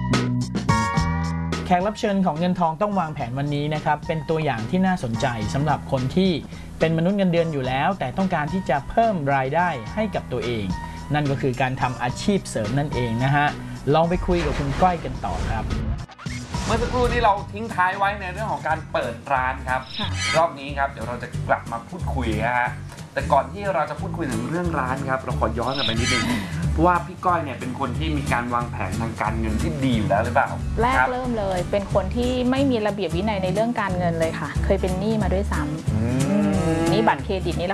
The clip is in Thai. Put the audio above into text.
แขกรับเชิญของเงินทองต้องวางแผนวันนี้นะครับเป็นตัวอย่างที่น่าสนใจสำหรับคนที่เป็นมนุษย์เงินเดือนอยู่แล้วแต่ต้องการที่จะเพิ่มรายได้ให้กับตัวเองนั่นก็คือการทำอาชีพเสริมนั่นเองนะฮะลองไปคุยกับคุณก้อยกันต่อครับเมื่อสักครู่ที่เราทิ้งท้ายไว้ในเรื่องของการเปิดร้านครับรอบนี้ครับเดี๋ยวเราจะกลับมาพูดคุยนะฮะแต่ก่อนที่เราจะพูดคุยถึงเรื่องร้านครับเราขอย้อนกลับไปนิดนึงเพราะว่าพี่ก้อยเนี่ยเป็นคนที่มีการวางแผนทางการเงินที่ดีอยู่แล้วหรือเปล่าแรกเริ่มเลยเป็นคนที่ไม่มีระเบียบวินัยในเรื่องการเงินเลยค่ะเคยเป็นหนี้มาด้วยซ้ำหนี้บัตรเครดิตนี่แหละ